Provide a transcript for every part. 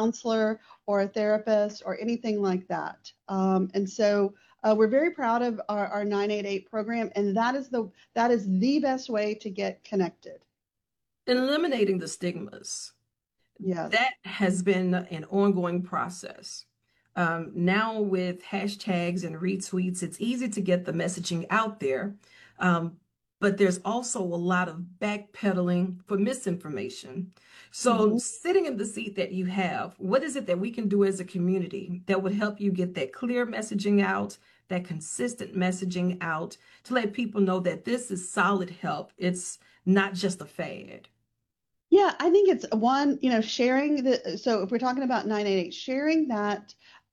counselor or a therapist or anything like that. And so we're very proud of our 988 program, and that is the best way to get connected. Eliminating the stigmas. Yes. That has been an ongoing process. Now, with hashtags and retweets, it's easy to get the messaging out there. Um, but there's also a lot of backpedaling for misinformation. So, Mhm. sitting in the seat that you have, what is it that we can do as a community that would help you get that clear messaging out, that consistent messaging out, to let people know that this is solid help? It's not just a fad. Yeah, I think it's one, sharing so if we're talking about 988, sharing that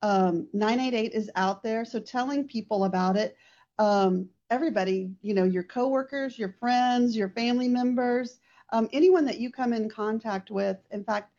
988 is out there. So telling people about it, everybody, your coworkers, your friends, your family members, anyone that you come in contact with. In fact,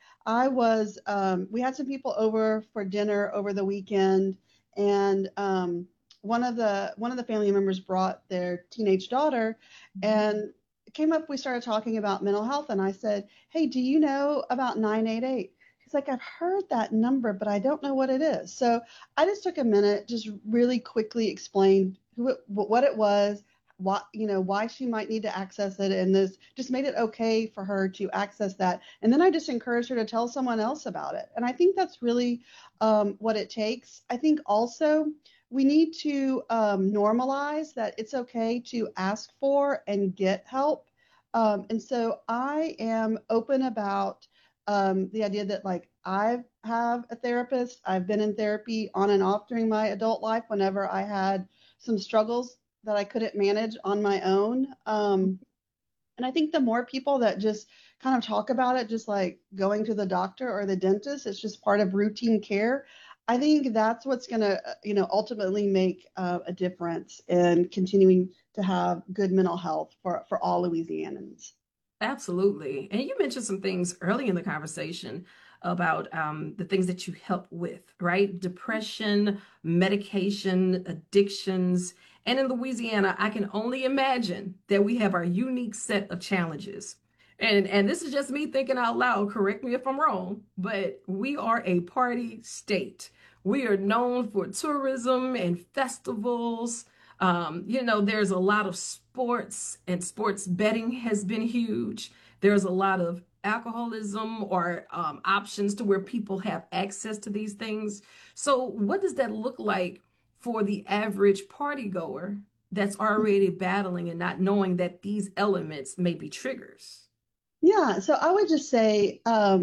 we had some people over for dinner over the weekend, and one of the family members brought their teenage daughter, and it came up, we started talking about mental health, and I said, "Hey, do you know about 988?" He's like, "I've heard that number, but I don't know what it is." So I just took a minute, just really quickly explained what it was, why she might need to access it, and this just made it okay for her to access that. And then I just encouraged her to tell someone else about it. And I think that's really what it takes. I think also we need to normalize that it's okay to ask for and get help. And so I am open about the idea that, like, I have a therapist. I've been in therapy on and off during my adult life whenever I had some struggles that I couldn't manage on my own. And I think the more people that just kind of talk about it, just like going to the doctor or the dentist, it's just part of routine care. I think that's what's going to, ultimately make a difference in continuing to have good mental health for all Louisianans. Absolutely. And you mentioned some things early in the conversation about the things that you help with, right? Depression, medication, addictions. And in Louisiana, I can only imagine that we have our unique set of challenges. And this is just me thinking out loud, correct me if I'm wrong, but we are a party state. We are known for tourism and festivals. There's a lot of sports, and sports betting has been huge. There's a lot of alcoholism or options to where people have access to these things. So, what does that look like for the average party goer that's already battling and not knowing that these elements may be triggers? Yeah, so I would just say,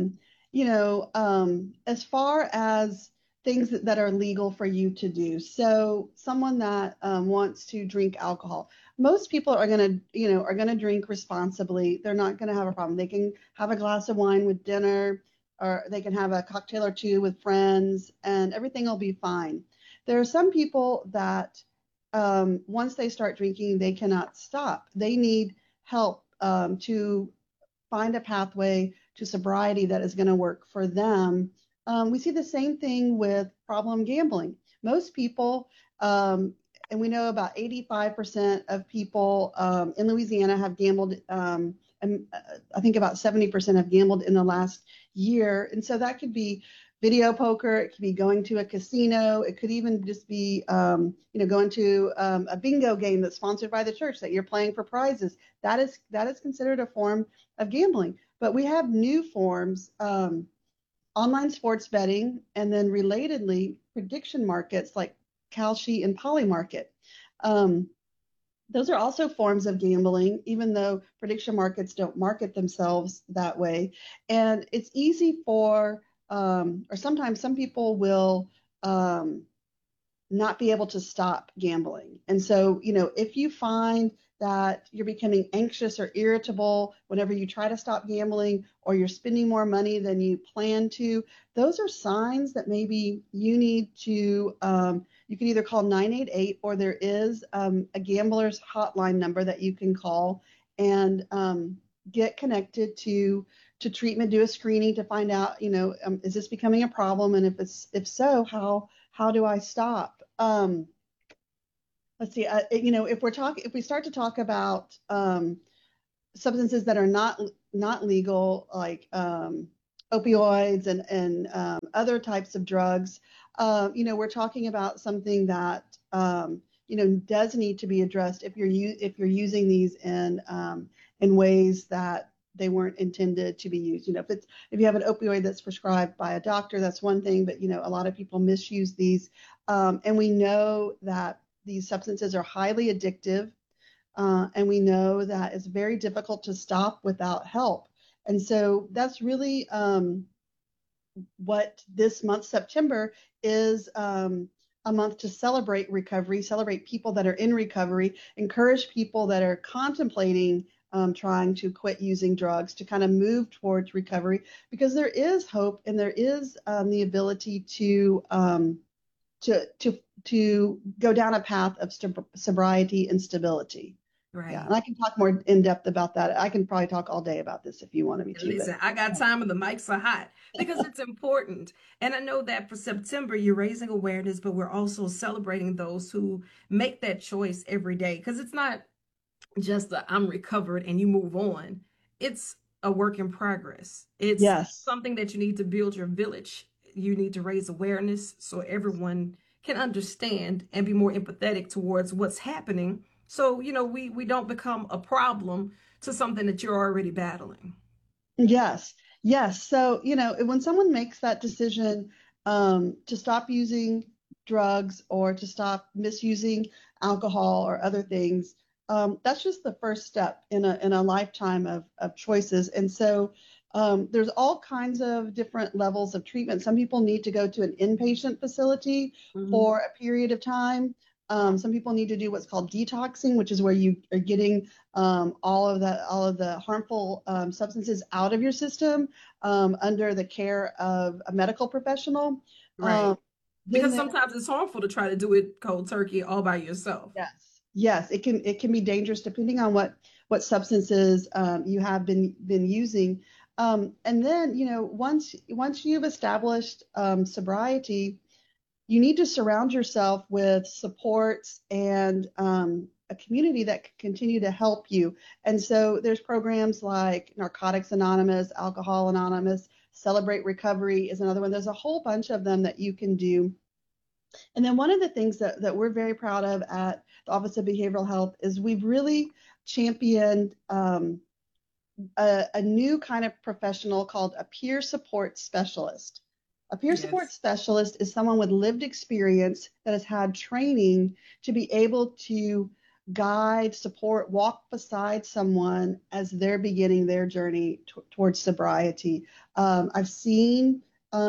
as far as things that are legal for you to do. So someone that wants to drink alcohol, most people are gonna drink responsibly. They're not gonna have a problem. They can have a glass of wine with dinner, or they can have a cocktail or two with friends, and everything will be fine. There are some people that once they start drinking, they cannot stop. They need help to find a pathway to sobriety that is going to work for them. We see the same thing with problem gambling. Most people, and we know about 85% of people in Louisiana have gambled, and I think about 70% have gambled in the last year. And so that could be video poker, it could be going to a casino, it could even just be, going to a bingo game that's sponsored by the church that you're playing for prizes. That is considered a form of gambling. But we have new forms, online sports betting, and then relatedly, prediction markets like Kalshi and Polymarket. Um, those are also forms of gambling, even though prediction markets don't market themselves that way. And it's easy or sometimes some people will um, not be able to stop gambling. And so, if you find that you're becoming anxious or irritable whenever you try to stop gambling, or you're spending more money than you plan to, those are signs that maybe you need to, you can either call 988, or there is a gambler's hotline number that you can call and get connected to treatment, do a screening to find out, is this becoming a problem? And if so, how do I stop? Let's see. If we start to talk about substances that are not legal, like opioids and other types of drugs. We're talking about something that does need to be addressed if you're using these in ways that they weren't intended to be used. If you have an opioid that's prescribed by a doctor, that's one thing, but a lot of people misuse these, and we know that these substances are highly addictive, and we know that it's very difficult to stop without help. And so that's really what this month, September, is a month to celebrate recovery, celebrate people that are in recovery, encourage people that are contemplating trying to quit using drugs to kind of move towards recovery, because there is hope and there is the ability to go down a path of sobriety and stability. Yeah, Right. and I can talk more in depth about that. I can probably talk all day about this if you wanted me to, but Listen, I got time and the mics are hot because it's important. And I know that for September, you're raising awareness, but we're also celebrating those who make that choice every day. Because it's not just a I'm recovered and you move on. It's a work in progress. It's yes. something that you need to build your village. You need to raise awareness so everyone can understand and be more empathetic towards what's happening. So, we don't become a problem to something that you're already battling. Yes, yes. So, when someone makes that decision to stop using drugs or to stop misusing alcohol or other things, that's just the first step in a lifetime of choices. And so, there's all kinds of different levels of treatment. Some people need to go to an inpatient facility Mhm. for a period of time. Some people need to do what's called detoxing, which is where you are getting all of the harmful substances out of your system under the care of a medical professional. Um, Right. then Because there, sometimes it's harmful to try to do it cold turkey all by yourself. yes, yes, it can be dangerous depending on what substances you have been using. And then once you've established sobriety, you need to surround yourself with supports and a community that can continue to help you. And so there's programs like Narcotics Anonymous, Alcohol Anonymous, Celebrate Recovery is another one. There's a whole bunch of them that you can do. And then one of the things that we're very proud of at the Office of Behavioral Health is we've really championed a new kind of professional called a peer support specialist. A peer support Yes. specialist is someone with lived experience that has had training to be able to guide, support, walk beside someone as they're beginning their journey towards sobriety. I've seen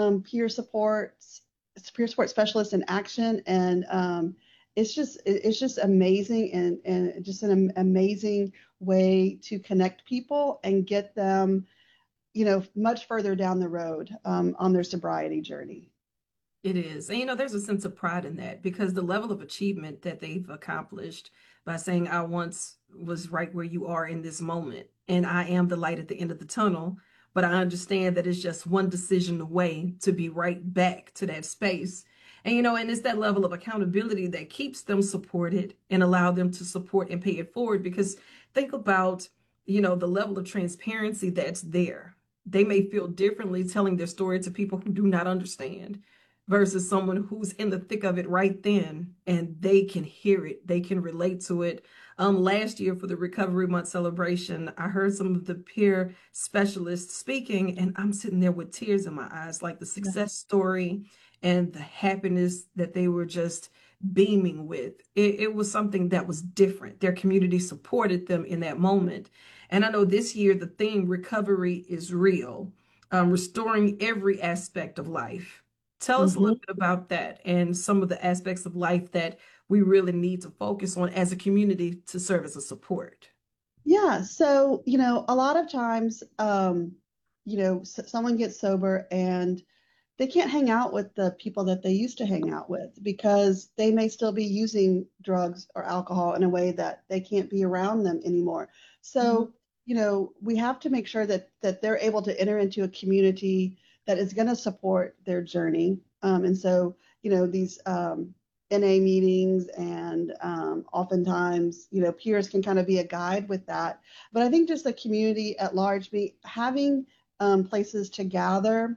peer support specialists in action, and it's just amazing and just an amazing way to connect people and get them, much further down the road on their sobriety journey. It is. And there's a sense of pride in that because the level of achievement that they've accomplished by saying, I once was right where you are in this moment, and I am the light at the end of the tunnel. But I understand that it's just one decision away to be right back to that space. And it's that level of accountability that keeps them supported and allow them to support and pay it forward. Because think about, the level of transparency that's there. They may feel differently telling their story to people who do not understand versus someone who's in the thick of it right then and they can hear it, they can relate to it. Last year for the Recovery Month celebration, I heard some of the peer specialists speaking, and I'm sitting there with tears in my eyes, like the success Yes. story and the happiness that they were just beaming with. It was something that was different. Their community supported them in that moment. And I know this year the theme recovery is real, restoring every aspect of life. Tell us a Hmm. little bit about that and some of the aspects of life that we really need to focus on as a community to serve as a support. Yeah. So, a lot of times, someone gets sober and they can't hang out with the people that they used to hang out with because they may still be using drugs or alcohol in a way that they can't be around them anymore. Mhm. So, we have to make sure that they're able to enter into a community that is going to support their journey. And so, these NA meetings and oftentimes, peers can kind of be a guide with that. But I think just the community at large, having places to gather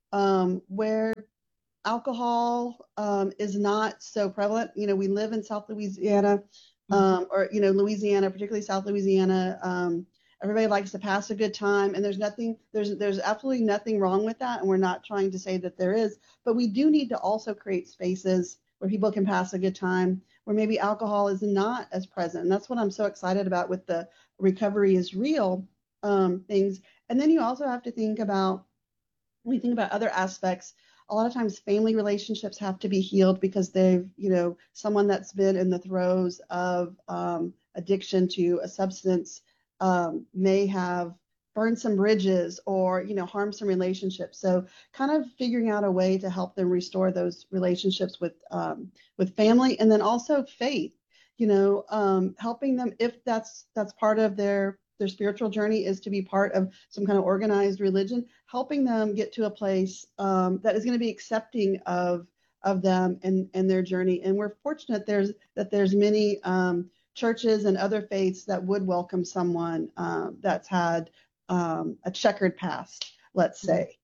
where alcohol is not so prevalent. We live in South Louisiana, or Louisiana, particularly South Louisiana. Everybody likes to pass a good time, and there's absolutely nothing wrong with that, and we're not trying to say that there is, but we do need to also create spaces where people can pass a good time, where maybe alcohol is not as present. And that's what I'm so excited about with the recovery is real things. And then you also have to think about when you think about other aspects, a lot of times family relationships have to be healed because someone that's been in the throes of addiction to a substance may have burned some bridges or, harmed some relationships. So kind of figuring out a way to help them restore those relationships with family, and then also faith, helping them if that's part of their spiritual journey is to be part of some kind of organized religion, helping them get to a place that is going to be accepting of them and their journey. And we're fortunate there's many churches and other faiths that would welcome someone that's had a checkered past, let's say.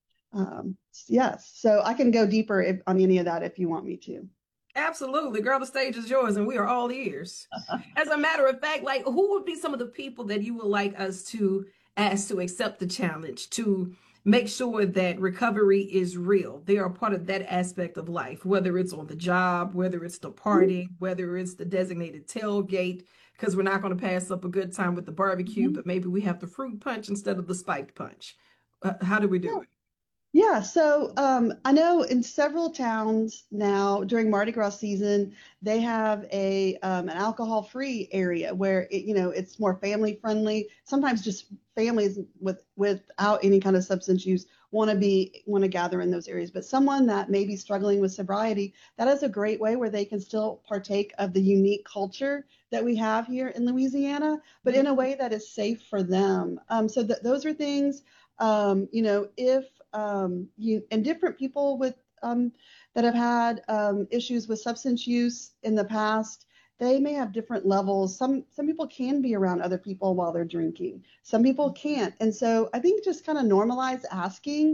Yes, so I can go deeper on any of that if you want me to. Absolutely, girl, the stage is yours and we are all ears. As a matter of fact, like who would be some of the people that you would like us to ask to accept the challenge, to make sure that recovery is real? They are part of that aspect of life, whether it's on the job, whether it's the party, whether it's the designated tailgate, because we're not going to pass up a good time with the barbecue, Mhm. but maybe we have the fruit punch instead of the spiked punch. How do we do it? Yeah, so I know in several towns now during Mardi Gras season, they have an alcohol-free area where it's more family friendly. Sometimes just families without any kind of substance use want to gather in those areas. But someone that may be struggling with sobriety, that is a great way where they can still partake of the unique culture that we have here in Louisiana, but in a way that is safe for them. So those are things if you and different people with that have had issues with substance use in the past, they may have different levels. Some people can be around other people while they're drinking. Some people can't, and so I think just kind of normalize asking,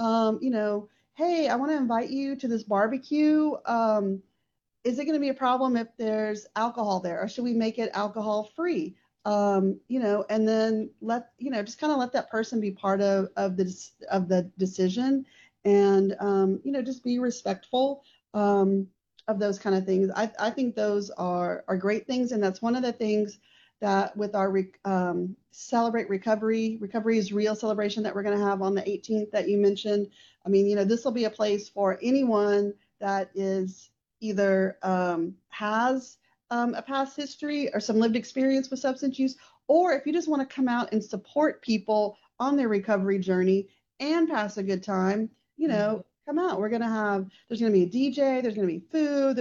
hey, I want to invite you to this barbecue. Is it going to be a problem if there's alcohol there, or should we make it alcohol free? And then just kind of let that person be part of the decision, and just be respectful of those kind of things. I think those are great things, and that's one of the things that with our celebrate recovery is real celebration that we're going to have on the 18th that you mentioned. I mean, this will be a place for anyone that is either has a past history or some lived experience with substance use, or if you just want to come out and support people on their recovery journey and pass a good time, Mhm. come out. There's going to be a DJ, there's going to be food,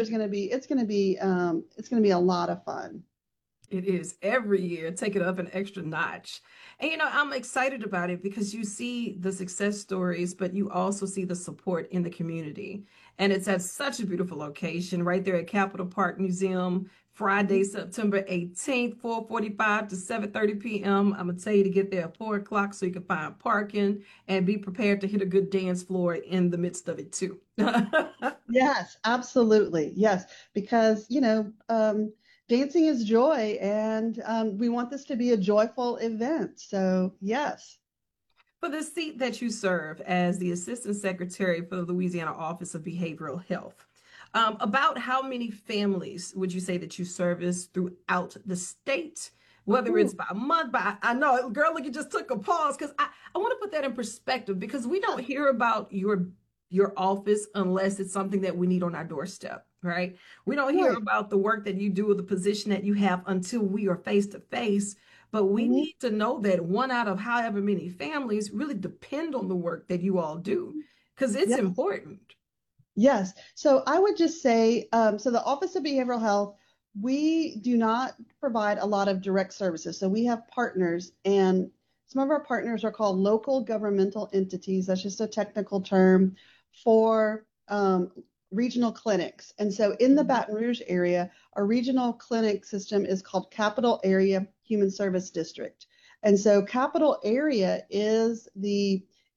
it's going to be a lot of fun. It is every year, take it up an extra notch. And I'm excited about it because you see the success stories, but you also see the support in the community. And it's at such a beautiful location right there at Capitol Park Museum, Friday, September 18th, 4:45 to 7:30 p.m. I'm gonna tell you to get there at 4 o'clock so you can find parking and be prepared to hit a good dance floor in the midst of it too. Yes, absolutely. Yes, because dancing is joy, and we want this to be a joyful event. So yes. For the seat that you serve as the Assistant Secretary for the Louisiana Office of Behavioral Health, about how many families would you say that you service throughout the state? Whether it's Ooh, by month, I know, girl, look, you just took a pause because I want to put that in perspective because we don't yeah, hear about your office unless it's something that we need on our doorstep, right? We don't hear right. about the work that you do or the position that you have until we are face to face, but we Mhm. need to know that one out of however many families really depend on the work that you all do because it's Yes. important. Yes. So I would just say, so the Office of Behavioral Health, we do not provide a lot of direct services. So we have partners, and some of our partners are called local governmental entities. That's just a technical term for regional clinics. And so in the Mhm. Baton Rouge area, our regional clinic system is called Capital Area Human Service District. And so Capital Area is the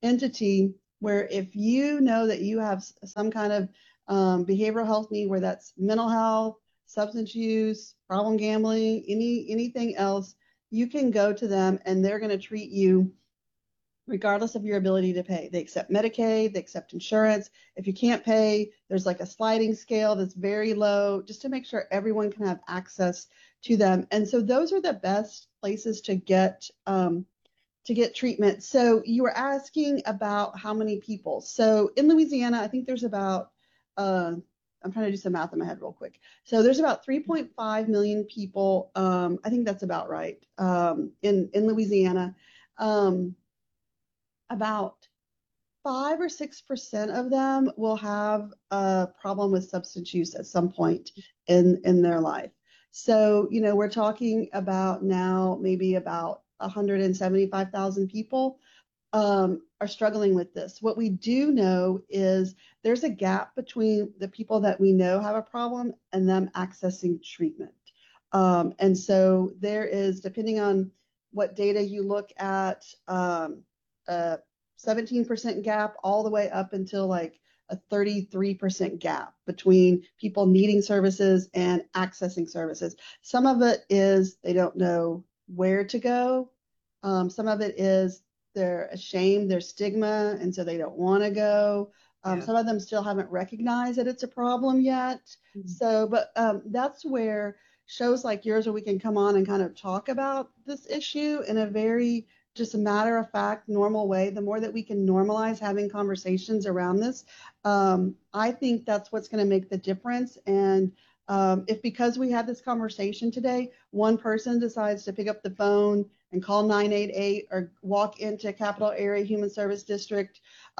entity where if you know that you have some kind of behavioral health need, where that's mental health, substance use, problem gambling, anything else, you can go to them and they're going to treat you regardless of your ability to pay. They accept Medicaid, they accept insurance. If you can't pay, there's like a sliding scale that's very low just to make sure everyone can have access to them. And so those are the best places to get treatment. So you were asking about how many people. So in Louisiana, I think there's about I'm trying to do some math in my head real quick. So there's about 3.5 million people. I think that's about right. In Louisiana, um, about 5 or 6% of them will have a problem with substance use at some point in their life. So, we're talking about now maybe about 175,000 people are struggling with this. What we do know is there's a gap between the people that we know have a problem and them accessing treatment. And so there is, depending on what data you look at, a 17% gap all the way up until like a 33% gap between people needing services and accessing services. Some of it is they don't know where to go. Some of it is they're ashamed, there's stigma, and so they don't want to go. Yeah. Some of them still haven't recognized that it's a problem yet. So, but that's where shows like yours, where we can come on and kind of talk about this issue in a very just a matter of fact, normal way. The more that we can normalize having conversations around this, I think that's what's going to make the difference. And if because we had this conversation today, one person decides to pick up the phone and call 988 or walk into Capital Area Human Service District,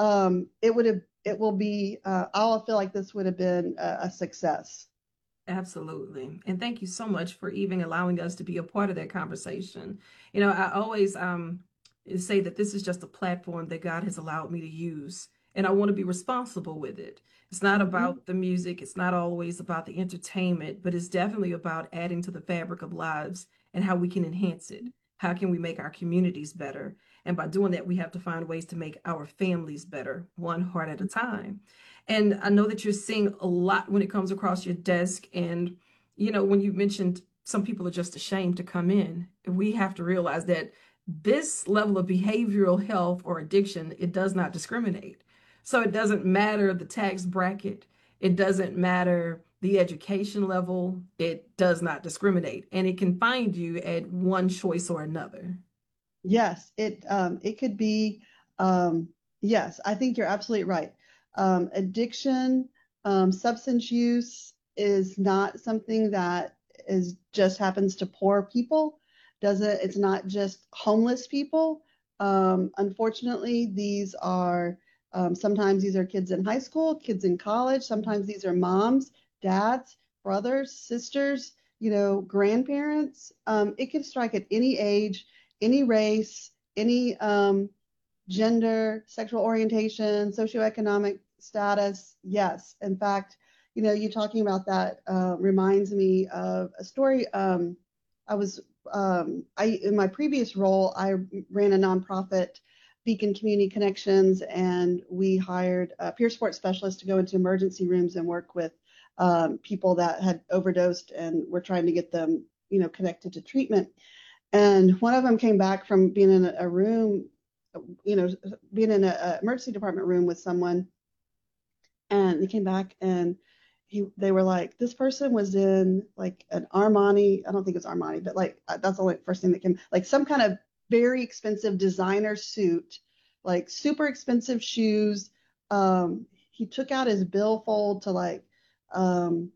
it will be, I'll feel like this would have been a success. Absolutely. And thank you so much for even allowing us to be a part of that conversation. I always say that this is just a platform that God has allowed me to use, and I want to be responsible with it. It's not Mhm. about the music, it's not always about the entertainment, but it's definitely about adding to the fabric of lives and how we can enhance it. How can we make our communities better? And by doing that, we have to find ways to make our families better, one heart at a time. And I know that you're seeing a lot when it comes across your desk. And, when you mentioned some people are just ashamed to come in, we have to realize that this level of behavioral health or addiction, it does not discriminate. So it doesn't matter the tax bracket, it doesn't matter the education level, it does not discriminate. And it can find you at one choice or another. Yes, it could be. Um, yes, I think you're absolutely right. Addiction, substance use is not something that is just happens to poor people. Doesn't It's not just homeless people. Unfortunately, sometimes these are kids in high school, kids in college. Sometimes these are moms, dads, brothers, sisters, grandparents. It can strike at any age, any race, any gender, sexual orientation, socioeconomic status. Yes. In fact, you talking about that reminds me of a story. I was, in my previous role, I ran a nonprofit, Beacon Community Connections, and we hired peer support specialists to go into emergency rooms and work with people that had overdosed and we're trying to get them, connected to treatment. And one of them came back from being in a room, you know, being in a emergency department room with someone, and they came back and they were like, this person was in like an Armani, I don't think it's Armani, but like that's the only first thing that came, like some kind of very expensive designer suit, like super expensive shoes. He took out his billfold to like um,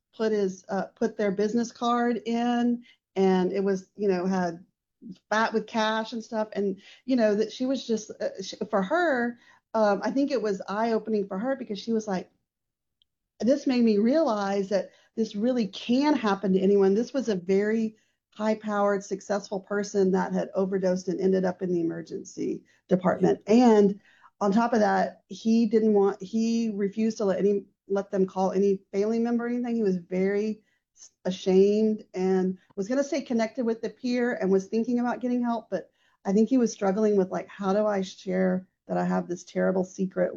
put their business card in, and it was, had fat with cash and stuff, and that she was just for her. I think it was eye opening for her because she was like, this made me realize that this really can happen to anyone. This was a very high powered, successful person that had overdosed and ended up in the emergency Yeah. department. And on top of that, he refused to let them call any family member or anything. He was very ashamed and was going to stay connected with the peer and was thinking about getting help. But I think he was struggling with like, how do I share that I have this terrible secret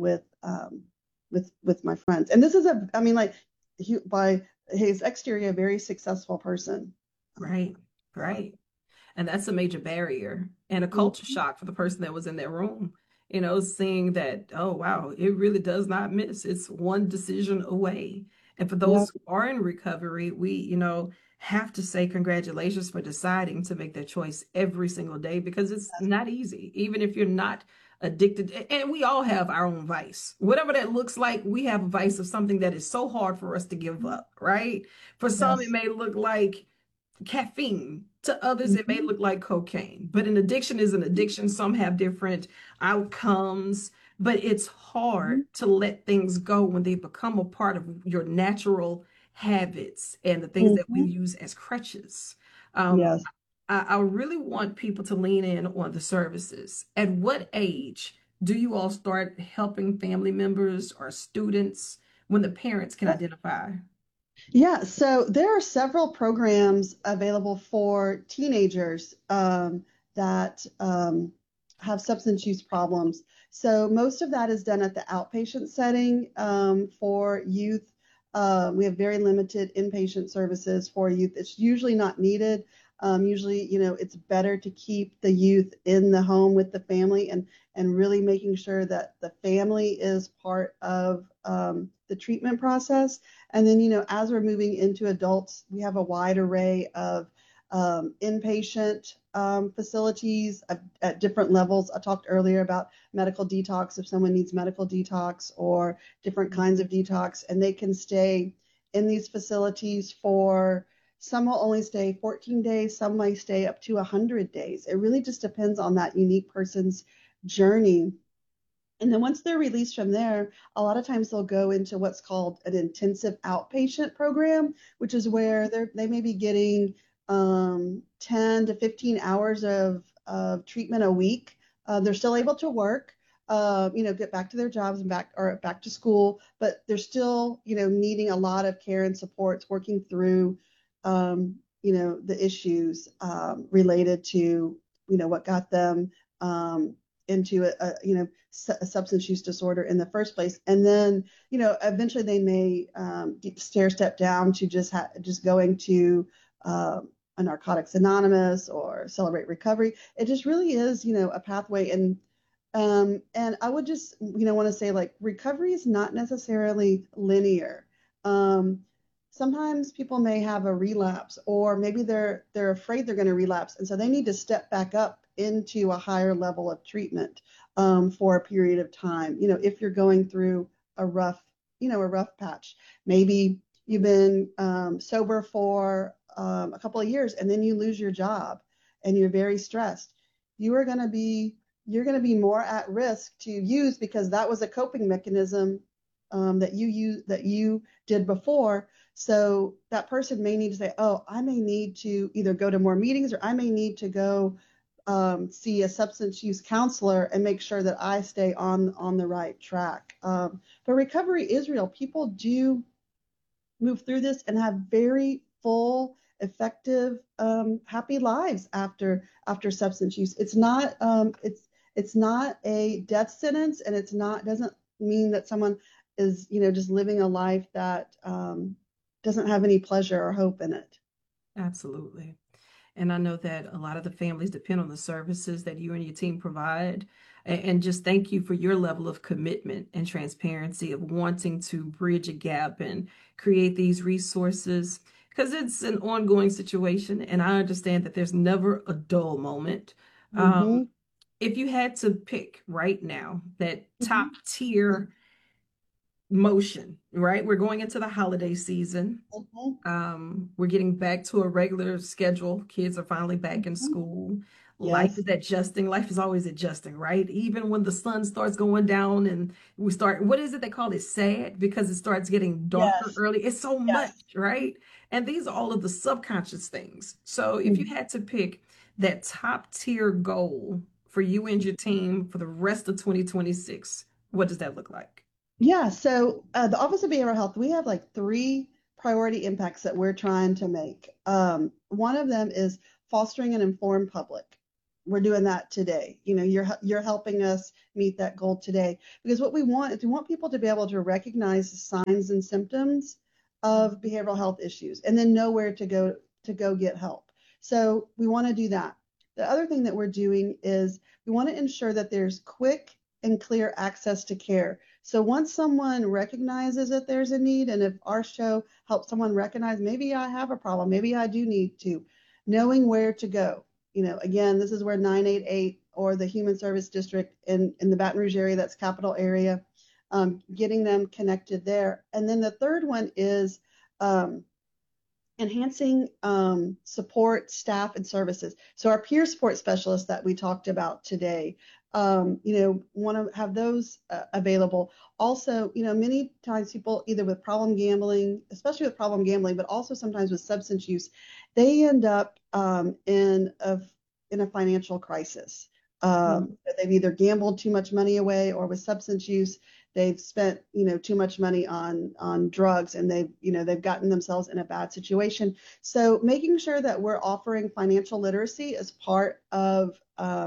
with my friends. And this is I mean, like by his exterior, a very successful person. Right, So, right. And that's a major barrier and a culture mhm. shock for the person that was in that room, seeing that, oh, wow, it really does not miss. It's one decision away. And for Yeah. those who are in recovery, we, have to say congratulations for deciding to make that choice every single day because it's not easy, even if you're not addicted. And we all have our own vice. Whatever that looks like, we have a vice of something that is so hard for us to give up, right? For some, it Yes. may look like caffeine. To others, it may Mhm. look like cocaine, but an addiction is an addiction. Some have different outcomes, but it's hard Mhm. to let things go when they become a part of your natural habits and the things that we Mhm. use as crutches. Um, Yes. I really want people to lean in on the services. At what age do you all start helping family members or students when the parents can identify? Yeah, so there are several programs available for teenagers that have substance use problems. So most of that is done at the outpatient setting for youth. We have very limited inpatient services for youth. It's usually not needed. Usually, it's better to keep the youth in the home with the family and really making sure that the family is part of the treatment process. And then, as we're moving into adults, we have a wide array of inpatient facilities at different levels. I talked earlier about medical detox if someone needs medical detox or different kinds of detox, and they can stay in these facilities for some will only stay 14 days, some may stay up to 100 days. It really just depends on that unique person's journey. And then once they're released from there, a lot of times they'll go into what's called an intensive outpatient program, which is where they may be getting 10 to 15 hours of treatment a week. They're still able to work, get back to their jobs and back to school, but they're still, needing a lot of care and supports, working through, the issues related to, what got them into a substance use disorder in the first place. And then, eventually they may stair step down to just going to a Narcotics Anonymous or Celebrate Recovery. It just really is, a pathway. And I would just, want to say like recovery is not necessarily linear. Um, Sometimes people may have a relapse, or maybe they're afraid they're going to relapse, and so they need to step back up into a higher level of treatment for a period of time. If you're going through a rough patch, maybe you've been sober for a couple of years, and then you lose your job, and you're very stressed. You are going to be you're going to be more at risk to use because that was a coping mechanism that you did before. So that person may need to say, "Oh, I may need to either go to more meetings or I may need to go see a substance use counselor and make sure that I stay on the right track." But recovery is real. People do move through this and have very full, effective, happy lives after substance use. It's not a death sentence, and it's not doesn't mean that someone is just living a life that doesn't have any pleasure or hope in it. Absolutely. And I know that a lot of the families depend on the services that you and your team provide. And just thank you for your level of commitment and transparency of wanting to bridge a gap and create these resources because it's an ongoing situation. And I understand that there's never a dull moment. Um, Hmm. if you had to pick right now that top Hmm. tier motion, right? We're going into the holiday season. Hmm. We're getting back to a regular schedule. Kids are finally back in Hmm. school. Life Yes. is adjusting. Life is always adjusting, right? Even when the sun starts going down and we start, what is it they call it? Sad because it starts getting darker Yes. early. It's so much, Yes. right? And these are all of the subconscious things. So if you had to pick that top tier goal for you and your team for the rest of 2026, what does that look like? Yeah, so the Office of Behavioral Health, we have like three priority impacts that we're trying to make. One of them is fostering an informed public. we're doing that today. You're helping us meet that goal today, because what we want is we want people to be able to recognize the signs and symptoms of behavioral health issues and then know where to go get help. So we want to do that. The other thing that we're doing is we want to ensure that there's quick and clear access to care. So once someone recognizes that there's a need, and if our show helps someone recognize maybe I have a problem, maybe I do need to, knowing where to go. Again, this is where 988 or the Human Service District in the Baton Rouge area, that's capital area, getting them connected there. And then the third one is um, enhancing support staff and services. So our peer support specialists that we talked about today, want to have those available. Also, many times people either with problem gambling, especially with problem gambling, but also sometimes with substance use, they end up in a financial crisis. They've either gambled too much money away, or with substance use, they've spent too much money on drugs, and they've gotten themselves in a bad situation. So making sure that we're offering financial literacy as part of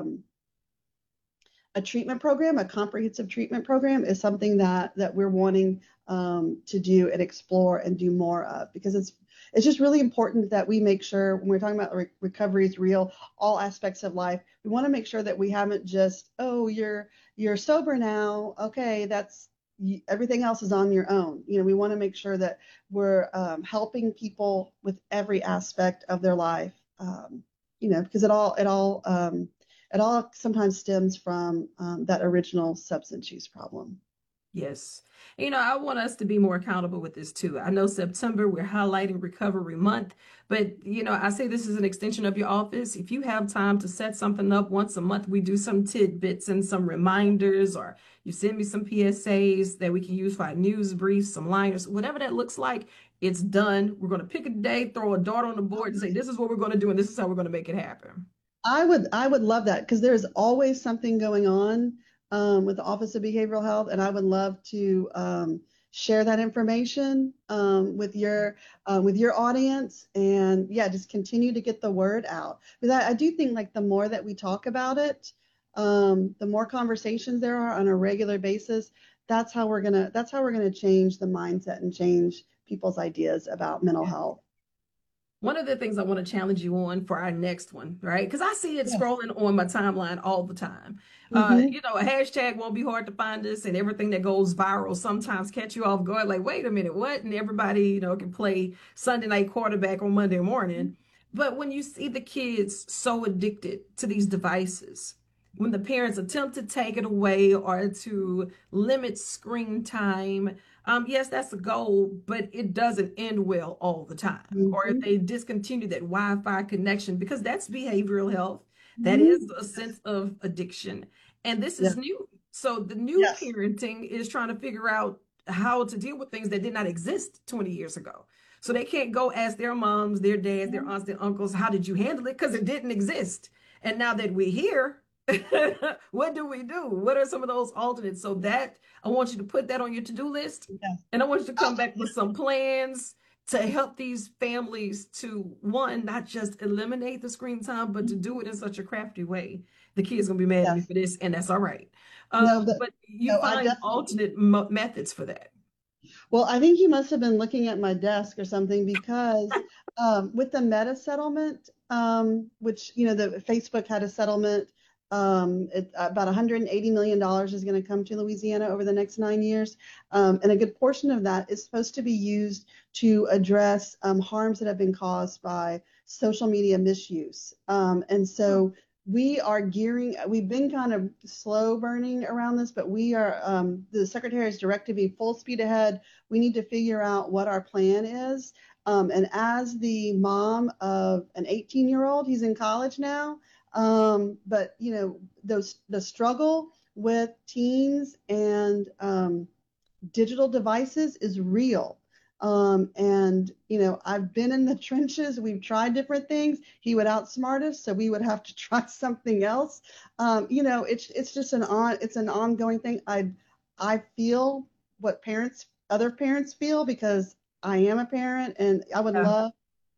a treatment program, a comprehensive treatment program, is something that we're wanting to do and explore and do more of, because it's just really important that we make sure when we're talking about recovery is real, all aspects of life. We want to make sure that we haven't just, oh, you're sober now, okay, that's everything else is on your own. We want to make sure that we're helping people with every aspect of their life, because it all sometimes stems from that original substance use problem. Yes. I want us to be more accountable with this too. I know September, we're highlighting Recovery Month, but I say this is an extension of your office. If you have time to set something up once a month, we do some tidbits and some reminders, or you send me some PSAs that we can use for our news briefs, some liners, whatever that looks like, it's done. We're going to pick a day, throw a dart on the board and say, this is what we're going to do, and this is how we're going to make it happen. I would love that, because there's always something going on with the Office of Behavioral Health, and I would love to share that information with your audience, and yeah, just continue to get the word out. Because I do think like the more that we talk about it, the more conversations there are on a regular basis. That's how we're gonna change the mindset and change people's ideas about mental health. One of the things I want to challenge you on for our next one, right? Because I see it Yes. scrolling on my timeline all the time. Hmm. A hashtag won't be hard to find us, and everything that goes viral sometimes catch you off guard, like, wait a minute, what? And everybody, can play Sunday night quarterback on Monday morning. But when you see the kids so addicted to these devices, when the parents attempt to take it away or to limit screen time, yes, that's a goal, but it doesn't end well all the time. Or if Hmm. they discontinue that Wi-Fi connection, because that's behavioral health, that is Hmm. a sense of addiction. And this is Yes. new. So the new Yes. parenting is trying to figure out how to deal with things that did not exist 20 years ago. So they can't go ask their moms, their dads, their aunts, their uncles, how did you handle it? Because it didn't exist. And now that we're here, what do we do? What are some of those alternates? So that I want you to put that on your to-do list. Yes. And I want you to Uh, come back with some plans to help these families to, one, not just eliminate the screen time, but to do it in such a crafty way. The kid's gonna be mad at me yes. for this, and that's all right. No, But you no, I find definitely. alternate methods for that. Well, I think you must have been looking at my desk or something, because with the Meta settlement, which the Facebook had a settlement, about $180 million is going to come to Louisiana over the next 9 years, and a good portion of that is supposed to be used to address harms that have been caused by social media misuse, and Hmm. so. We've been kind of slow burning around this, but the secretary has directed me full speed ahead. We need to figure out what our plan is. And as the mom of an 18-year-old, he's in college now. But the struggle with teens and digital devices is real. And I've been in the trenches. We've tried different things. He would outsmart us, so we would have to try something else. It's just an ongoing thing. I feel what other parents feel, because I am a parent, and I would Yeah. love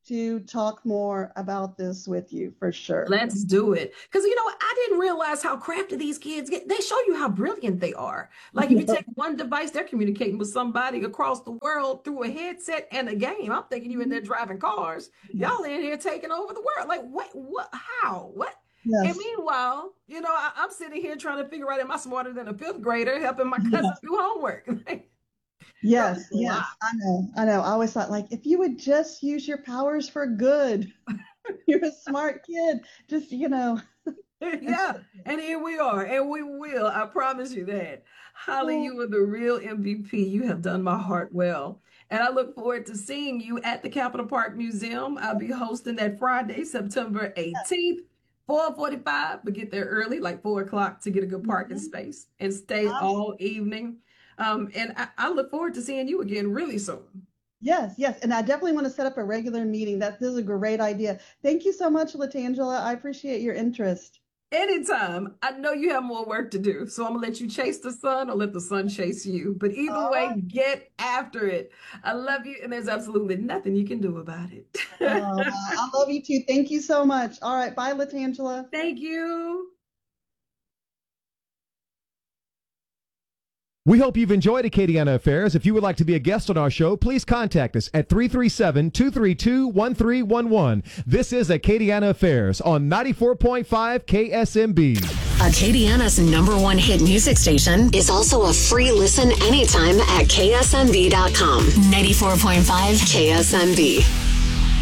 to talk more about this with you for sure. Let's do it. Because, I didn't realize how crafty these kids get. They show you how brilliant they are. Like, if you take one device, they're communicating with somebody across the world through a headset and a game. I'm thinking you in there driving cars. Y'all in here taking over the world. Like, what, how, what? Yes. And meanwhile, I'm sitting here trying to figure out, am I smarter than a fifth grader helping my cousin do homework? Yes, yes, I know. I always thought, like, if you would just use your powers for good, you're a smart kid. Just, Yeah, and here we are, and we will. I promise you that. Holly, you are the real MVP. You have done my heart well. And I look forward to seeing you at the Capitol Park Museum. I'll be hosting that Friday, September 18th, 4:45, but get there early, like 4 o'clock, to get a good parking space and stay all evening. And I look forward to seeing you again really soon. Yes, yes. And I definitely want to set up a regular meeting. This is a great idea. Thank you so much, Latangela. I appreciate your interest. Anytime. I know you have more work to do, so I'm gonna let you chase the sun or let the sun chase you. But either way, get after it. I love you, and there's absolutely nothing you can do about it. I love you too. Thank you so much. All right. Bye, Latangela. Thank you. We hope you've enjoyed Acadiana Affairs. If you would like to be a guest on our show, please contact us at 337-232-1311. This is Acadiana Affairs on 94.5 KSMB. Acadiana's #1 hit music station is also a free listen anytime at ksmb.com. 94.5 KSMB.